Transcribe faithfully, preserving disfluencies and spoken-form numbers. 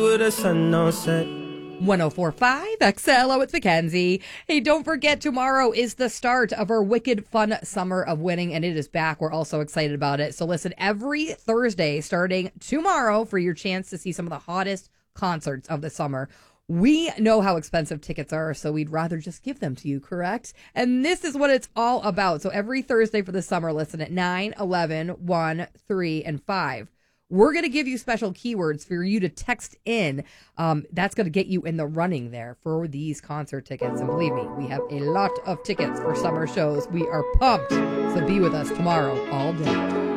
where the sun don't set. one oh four point five X L O, it's Mackenzie. Hey, don't forget, tomorrow is the start of our Wicked Fun Summer of Winning, and it is back. We're all so excited about it. So listen, every Thursday starting tomorrow for your chance to see some of the hottest concerts of the summer. We know how expensive tickets are, so we'd rather just give them to you, correct? And this is what it's all about. So every Thursday for the summer, listen at nine, eleven, one, three, and five. We're going to give you special keywords for you to text in. Um, that's going to get you in the running there for these concert tickets. And believe me, we have a lot of tickets for summer shows. We are pumped. So be with us tomorrow all day.